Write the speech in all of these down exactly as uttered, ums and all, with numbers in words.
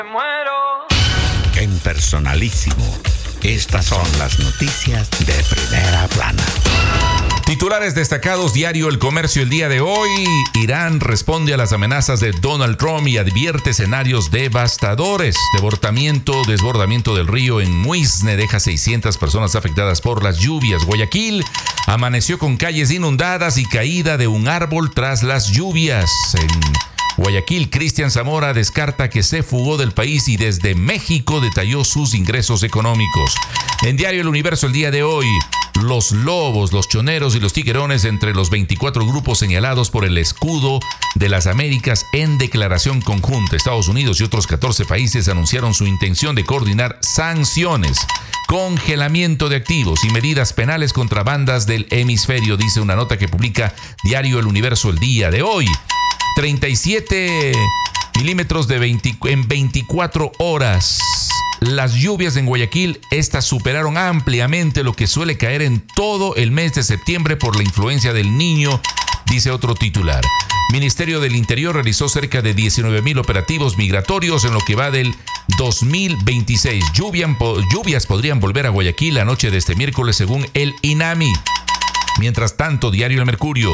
Muero. En Personalísimo, estas son las noticias de primera plana. Titulares destacados, diario El Comercio el día de hoy. Irán responde a las amenazas de Donald Trump y advierte escenarios devastadores. Desbordamiento, desbordamiento del río en Muisne deja seiscientas personas afectadas por las lluvias. Guayaquil amaneció con calles inundadas y caída de un árbol tras las lluvias. En Guayaquil, Cristian Zamora descarta que se fugó del país y desde México detalló sus ingresos económicos. En diario El Universo el día de hoy, los lobos, los choneros y los tiguerones entre los veinticuatro grupos señalados por el escudo de las Américas en declaración conjunta. Estados Unidos y otros catorce países anunciaron su intención de coordinar sanciones, congelamiento de activos y medidas penales contra bandas del hemisferio, dice una nota que publica diario El Universo el día de hoy. treinta y siete milímetros de veinte, en veinticuatro horas. Las lluvias en Guayaquil, estas superaron ampliamente lo que suele caer en todo el mes de septiembre por la influencia del Niño, dice otro titular. Ministerio del Interior realizó cerca de diecinueve mil operativos migratorios en lo que va del dos mil veintiséis. Lluvian, lluvias podrían volver a Guayaquil la noche de este miércoles según el INAMI. Mientras tanto, diario El Mercurio.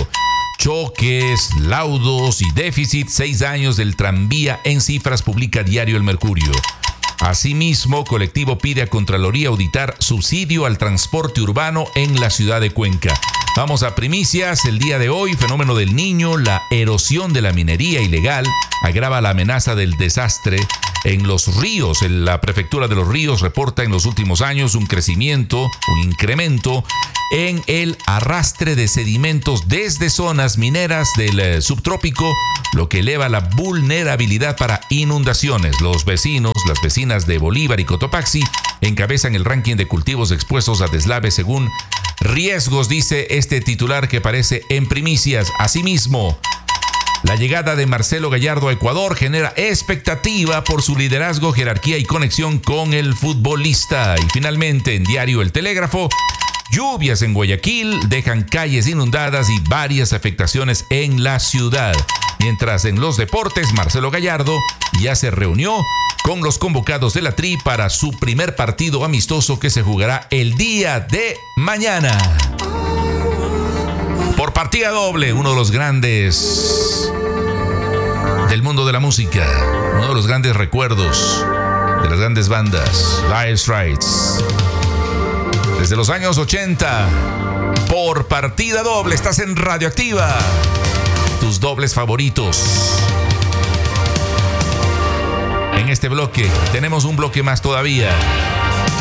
Choques, laudos y déficit, seis años del tranvía en cifras, publica diario El Mercurio. Asimismo, colectivo pide a Contraloría auditar subsidio al transporte urbano en la ciudad de Cuenca. Vamos a primicias el día de hoy. Fenómeno del Niño, la erosión de la minería ilegal agrava la amenaza del desastre en los ríos. La prefectura de Los Ríos reporta en los últimos años un crecimiento, un incremento en el arrastre de sedimentos desde zonas mineras del subtrópico, lo que eleva la vulnerabilidad para inundaciones. Los vecinos, las vecinas de Bolívar y Cotopaxi encabezan el ranking de cultivos expuestos a deslaves según riesgos, dice este titular que aparece en primicias. Asimismo, la llegada de Marcelo Gallardo a Ecuador genera expectativa por su liderazgo, jerarquía y conexión con el futbolista. Y finalmente, en diario El Telégrafo, lluvias en Guayaquil dejan calles inundadas y varias afectaciones en la ciudad. Mientras en los deportes, Marcelo Gallardo ya se reunió con los convocados de la Tri para su primer partido amistoso que se jugará el día de mañana. Por partida doble, uno de los grandes del mundo de la música, uno de los grandes recuerdos de las grandes bandas, Dire Straits. Desde los años ochenta, por partida doble, estás en Radioactiva. Tus dobles favoritos. En este bloque tenemos un bloque más todavía.